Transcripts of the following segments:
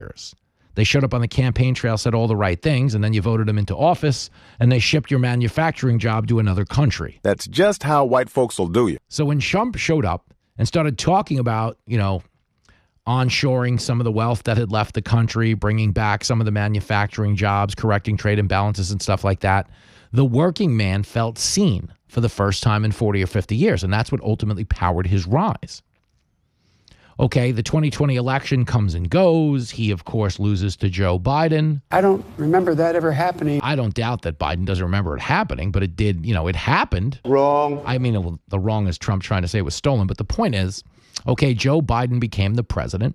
They showed up on the campaign trail, said all the right things, and then you voted them into office, and they shipped your manufacturing job to another country. That's just how white folks will do you. So when Trump showed up and started talking about, onshoring some of the wealth that had left the country, bringing back some of the manufacturing jobs, correcting trade imbalances and stuff like that, the working man felt seen for the first time in 40 or 50 years, and that's what ultimately powered his rise. Okay, the 2020 election comes and goes. He, of course, loses to Joe Biden. I don't remember that ever happening. I don't doubt that Biden doesn't remember it happening, but it did, it happened. Wrong. I mean, the wrong is Trump trying to say it was stolen, but the point is, okay, Joe Biden became the president,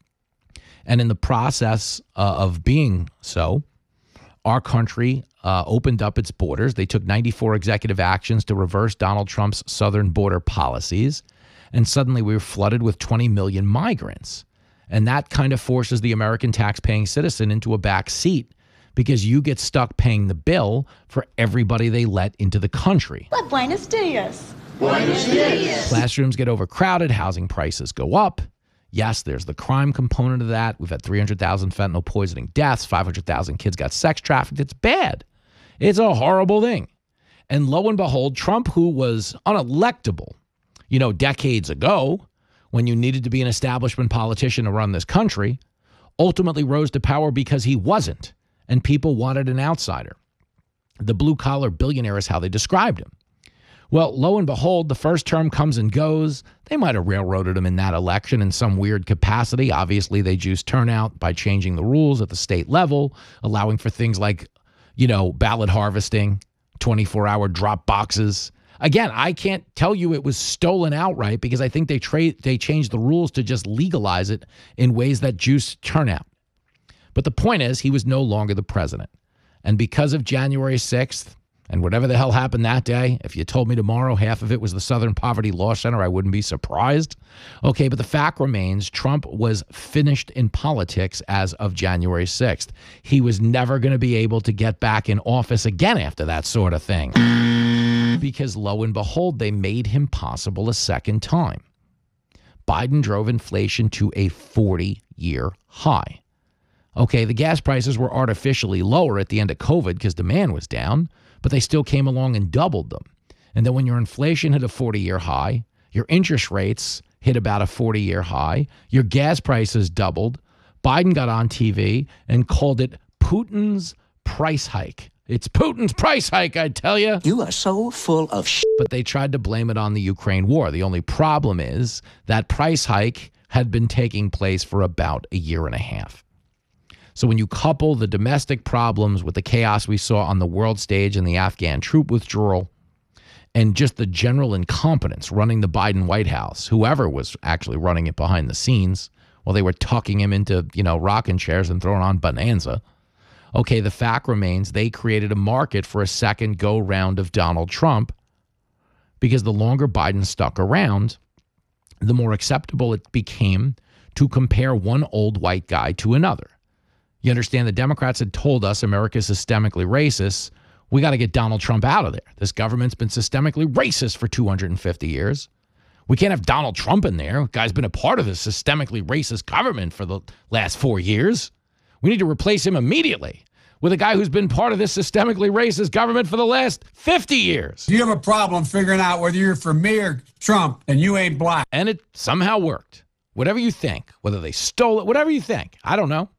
and in the process of being so, our country opened up its borders. They took 94 executive actions to reverse Donald Trump's southern border policies. And suddenly we were flooded with 20 million migrants. And that kind of forces the American tax-paying citizen into a back seat because you get stuck paying the bill for everybody they let into the country. But buenos dias. Buenos dias. Classrooms get overcrowded. Housing prices go up. Yes, there's the crime component of that. We've had 300,000 fentanyl poisoning deaths. 500,000 kids got sex trafficked. It's bad. It's a horrible thing. And lo and behold, Trump, who was unelectable, decades ago, when you needed to be an establishment politician to run this country, ultimately rose to power because he wasn't, and people wanted an outsider. The blue-collar billionaire is how they described him. Well, lo and behold, the first term comes and goes. They might have railroaded him in that election in some weird capacity. Obviously, they juiced turnout by changing the rules at the state level, allowing for things like, ballot harvesting, 24-hour drop boxes. Again, I can't tell you it was stolen outright because I think they changed the rules to just legalize it in ways that juice turnout. But the point is, he was no longer the president. And because of January 6th and whatever the hell happened that day, if you told me tomorrow half of it was the Southern Poverty Law Center, I wouldn't be surprised. Okay, but the fact remains, Trump was finished in politics as of January 6th. He was never going to be able to get back in office again after that sort of thing. Because lo and behold, they made him possible a second time. Biden drove inflation to a 40-year high. Okay, the gas prices were artificially lower at the end of COVID because demand was down, but they still came along and doubled them. And then when your inflation hit a 40-year high, your interest rates hit about a 40-year high, your gas prices doubled, Biden got on TV and called it Putin's price hike. It's Putin's price hike, I tell you. You are so full of shit. But they tried to blame it on the Ukraine war. The only problem is that price hike had been taking place for about a year and a half. So when you couple the domestic problems with the chaos we saw on the world stage and the Afghan troop withdrawal, and just the general incompetence running the Biden White House, whoever was actually running it behind the scenes, while they were tucking him into, rocking chairs and throwing on Bonanza. Okay, the fact remains they created a market for a second go-round of Donald Trump because the longer Biden stuck around, the more acceptable it became to compare one old white guy to another. You understand the Democrats had told us America's systemically racist. We got to get Donald Trump out of there. This government's been systemically racist for 250 years. We can't have Donald Trump in there. The guy's been a part of this systemically racist government for the last 4 years. We need to replace him immediately with a guy who's been part of this systemically racist government for the last 50 years. You have a problem figuring out whether you're for me or Trump, and you ain't black. And it somehow worked. Whatever you think, whether they stole it, whatever you think, I don't know.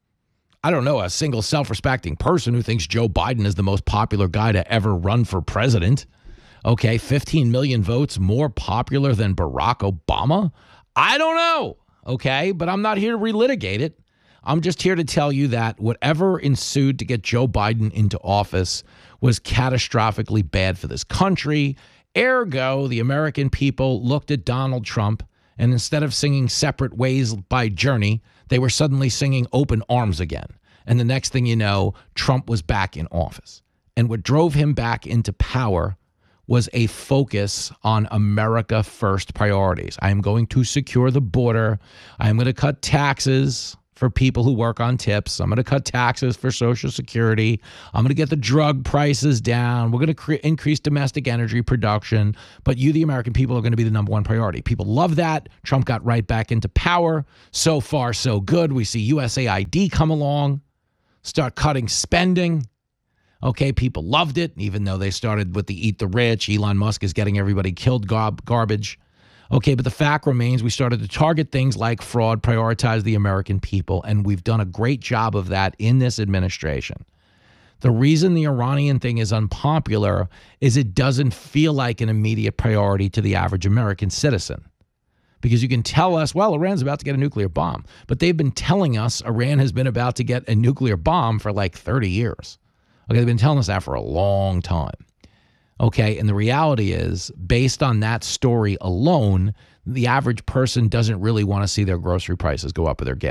I don't know a single self-respecting person who thinks Joe Biden is the most popular guy to ever run for president. Okay, 15 million votes more popular than Barack Obama? I don't know, okay? But I'm not here to relitigate it. I'm just here to tell you that whatever ensued to get Joe Biden into office was catastrophically bad for this country. Ergo, the American people looked at Donald Trump, and instead of singing Separate Ways by Journey, they were suddenly singing Open Arms again. And the next thing you know, Trump was back in office. And what drove him back into power was a focus on America first priorities. I am going to secure the border. I am going to cut taxes for people who work on tips. I'm going to cut taxes for Social Security. I'm going to get the drug prices down. We're going to increase domestic energy production. But you, the American people, are going to be the number one priority. People love that. Trump got right back into power. So far, so good. We see USAID come along, start cutting spending. Okay, people loved it, even though they started with the eat the rich. Elon Musk is getting everybody killed garbage. Okay, but the fact remains we started to target things like fraud, prioritize the American people, and we've done a great job of that in this administration. The reason the Iranian thing is unpopular is it doesn't feel like an immediate priority to the average American citizen. Because you can tell us, well, Iran's about to get a nuclear bomb, but they've been telling us Iran has been about to get a nuclear bomb for like 30 years. Okay, they've been telling us that for a long time. Okay, and the reality is, based on that story alone, the average person doesn't really want to see their grocery prices go up or their gas